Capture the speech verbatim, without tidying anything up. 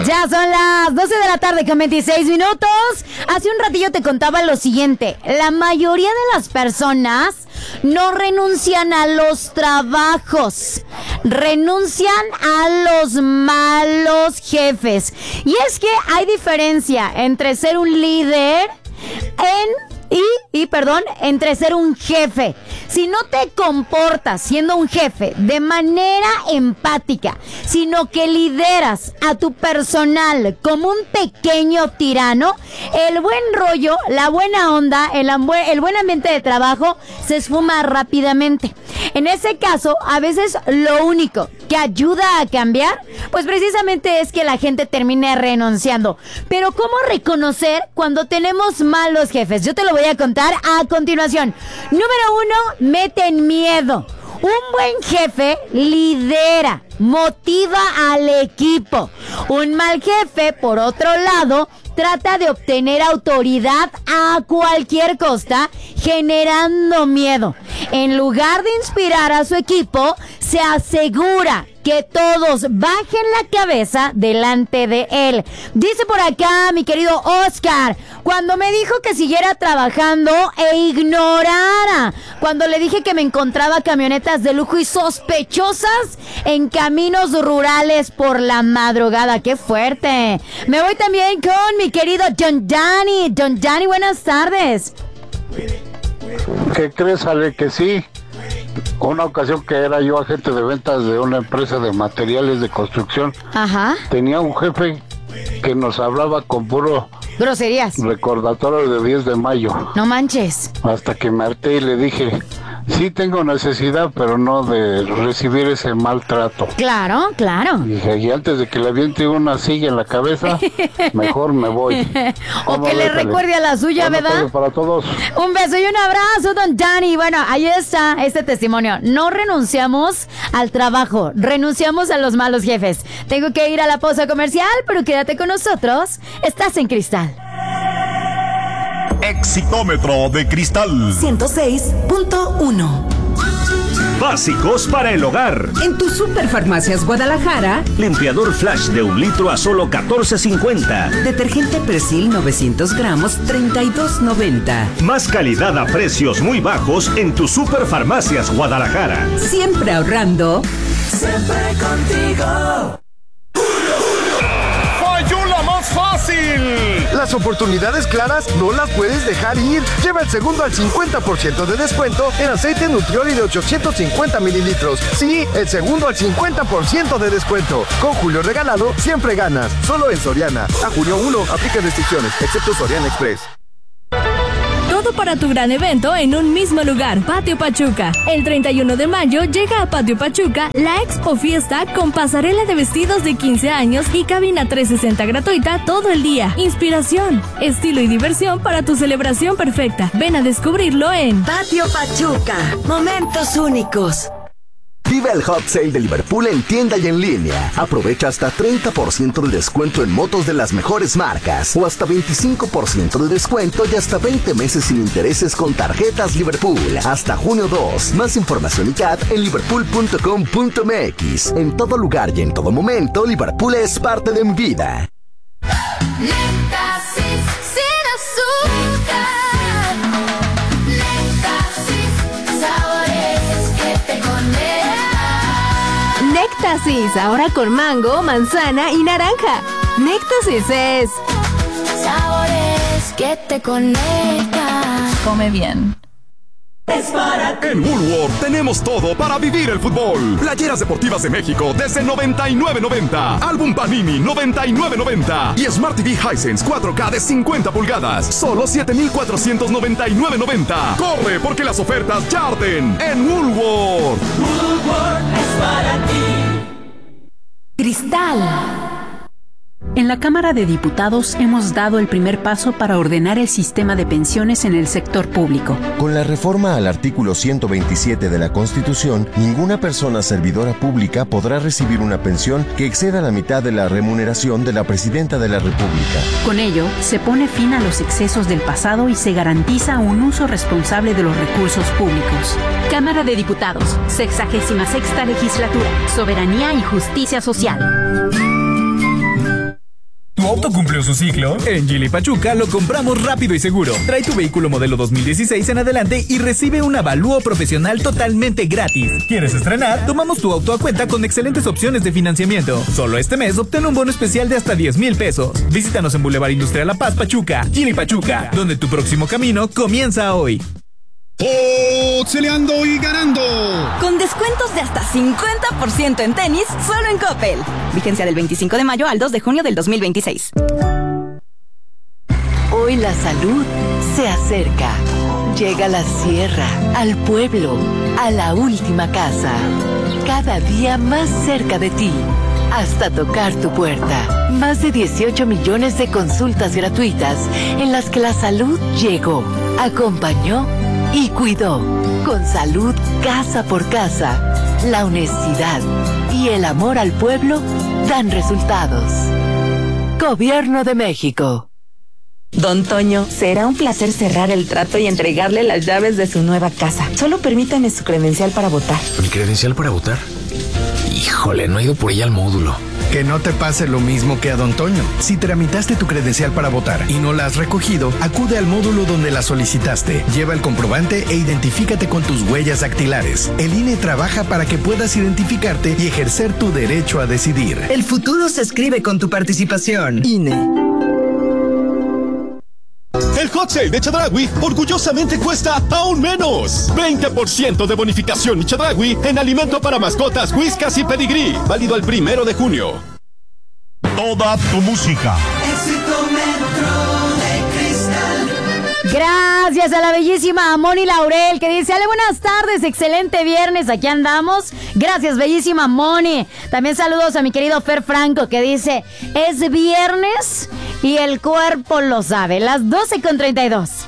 Ya son las doce de la tarde con veintiséis minutos. Hace un ratillo te contaba lo siguiente. La mayoría de las personas no renuncian a los trabajos, renuncian a los malos jefes. Y es que hay diferencia entre ser un líder en... Y, y, perdón, entre ser un jefe. Si no te comportas siendo un jefe de manera empática, sino que lideras a tu personal como un pequeño tirano, el buen rollo, la buena onda, el, el buen ambiente de trabajo se esfuma rápidamente. En ese caso, a veces lo único que ayuda a cambiar, pues precisamente es que la gente termine renunciando. Pero ¿cómo reconocer cuando tenemos malos jefes? Yo te lo voy a contar a continuación. Número uno, meten miedo. Un buen jefe lidera, motiva al equipo. Un mal jefe, por otro lado, trata de obtener autoridad a cualquier costa, generando miedo. En lugar de inspirar a su equipo, se asegura que todos bajen la cabeza delante de él. Dice por acá mi querido Oscar, cuando me dijo que siguiera trabajando e ignorara, cuando le dije que me encontraba camionetas de lujo y sospechosas en caminos rurales por la madrugada. ¡Qué fuerte! Me voy también con mi querido John Danny. John Danny, buenas tardes. ¿Qué crees, Ale? Que sí. Una ocasión que era yo agente de ventas de una empresa de materiales de construcción. Ajá. Tenía un jefe que nos hablaba con puro groserías, recordatorio de diez de mayo. No manches. Hasta que me harté y le dije, sí tengo necesidad, pero no de recibir ese maltrato. Claro, claro. Y dije, y antes de que le aviente una silla en la cabeza, mejor me voy. O que le recuerde a la suya, Buena ¿verdad? tarde para todos. Un beso y un abrazo, don Danny. Bueno, ahí está este testimonio. No renunciamos al trabajo, renunciamos a los malos jefes. Tengo que ir a la pausa comercial, pero quédate con nosotros. Estás en Cristal. Exitómetro de Cristal ciento seis punto uno. Básicos para el hogar. En tu Superfarmacias Guadalajara, limpiador Flash de un litro a solo catorce cincuenta. Detergente Persil novecientos gramos, treinta y dos noventa. Más calidad a precios muy bajos en tu Superfarmacias Guadalajara. Siempre ahorrando. Siempre contigo. ¡Falló la más fácil! Las oportunidades claras no las puedes dejar ir. Lleva el segundo al cincuenta por ciento de descuento en aceite Nutrioli de ochocientos cincuenta mililitros. Sí, el segundo al cincuenta por ciento de descuento. Con Julio regalado, siempre ganas. Solo en Soriana. A junio uno, aplica restricciones, excepto Soriana Express. Todo para tu gran evento en un mismo lugar, Patio Pachuca. El treinta y uno de mayo llega a Patio Pachuca la Expo Fiesta con pasarela de vestidos de quince años y cabina trescientos sesenta gratuita todo el día. Inspiración, estilo y diversión para tu celebración perfecta. Ven a descubrirlo en Patio Pachuca. Momentos únicos. Vive el Hot Sale de Liverpool en tienda y en línea. Aprovecha hasta treinta por ciento de descuento en motos de las mejores marcas o hasta veinticinco por ciento de descuento y hasta veinte meses sin intereses con tarjetas Liverpool. Hasta junio dos. Más información y C A D en liverpool punto com punto m x. En todo lugar y en todo momento, Liverpool es parte de mi vida. Néctasis sin azúcar. Néctasis, sabores que te conectan. Néctasis, ahora con mango, manzana y naranja. Néctasis es sabores que te conectan. Come bien. Es para ti. En Woolworth tenemos todo para vivir el fútbol. Playeras deportivas de México desde noventa y nueve noventa. Álbum Panini noventa y nueve noventa. Y Smart T V Hisense cuatro K de cincuenta pulgadas. Solo siete mil cuatrocientos noventa y nueve noventa. Corre porque las ofertas ya arden en Woolworth. Woolworth es para ti. Cristal. En la Cámara de Diputados hemos dado el primer paso para ordenar el sistema de pensiones en el sector público. Con la reforma al artículo ciento veintisiete de la Constitución, ninguna persona servidora pública podrá recibir una pensión que exceda la mitad de la remuneración de la Presidenta de la República. Con ello, se pone fin a los excesos del pasado y se garantiza un uso responsable de los recursos públicos. Cámara de Diputados, sexagésima sexta legislatura, Soberanía y Justicia Social. ¿Tu auto cumplió su ciclo? En Geely Pachuca lo compramos rápido y seguro. Trae tu vehículo modelo dos mil dieciséis en adelante y recibe un avalúo profesional totalmente gratis. ¿Quieres estrenar? Tomamos tu auto a cuenta con excelentes opciones de financiamiento. Solo este mes obtén un bono especial de hasta diez mil pesos. Visítanos en Boulevard Industrial La Paz, Pachuca. Geely Pachuca, donde tu próximo camino comienza hoy. ¡Oxeleando y ganando! Con descuentos de hasta cincuenta por ciento en tenis, solo en Coppel. Vigencia del veinticinco de mayo al dos de junio del dos mil veintiséis. Hoy la salud se acerca. Llega a la sierra, al pueblo, a la última casa. Cada día más cerca de ti, hasta tocar tu puerta. Más de dieciocho millones de consultas gratuitas en las que la salud llegó, acompañó y cuidó. Con salud casa por casa, la honestidad y el amor al pueblo dan resultados. Gobierno de México. Don Toño, será un placer cerrar el trato y entregarle las llaves de su nueva casa. Solo permítame su credencial para votar. ¿Mi credencial para votar? Híjole, no he ido por ella al módulo. Que no te pase lo mismo que a Don Toño. Si tramitaste tu credencial para votar y no la has recogido, acude al módulo donde la solicitaste. Lleva el comprobante e identifícate con tus huellas dactilares. El I N E trabaja para que puedas identificarte y ejercer tu derecho a decidir. El futuro se escribe con tu participación. I N E. El Hot Sale de Chedraui orgullosamente cuesta aún menos. veinte por ciento de bonificación Chedraui en alimento para mascotas, whiskas y pedigrí. Válido el primero de junio. Toda tu música. Éxito Metro de Cristal. Gracias a la bellísima Moni Laurel que dice: Ale, buenas tardes, excelente viernes, aquí andamos. Gracias, bellísima Moni. También saludos a mi querido Fer Franco que dice: es viernes y el cuerpo lo sabe. Las doce con treinta y dos.